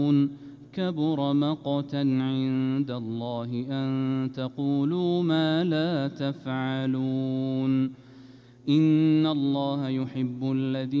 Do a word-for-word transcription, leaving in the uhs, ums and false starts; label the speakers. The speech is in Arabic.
Speaker 1: كبر مقتا عند الله أن تقولوا ما لا تفعلون إن الله يحب الذين